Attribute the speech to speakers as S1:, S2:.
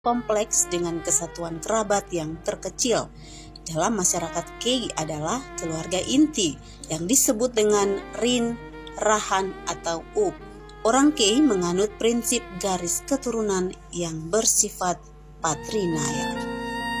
S1: kompleks dengan kesatuan kerabat yang terkecil. Dalam masyarakat Kei adalah keluarga inti yang disebut dengan Rin, Rahan, atau Up. Orang Kei menganut prinsip garis keturunan yang bersifat patrilineal.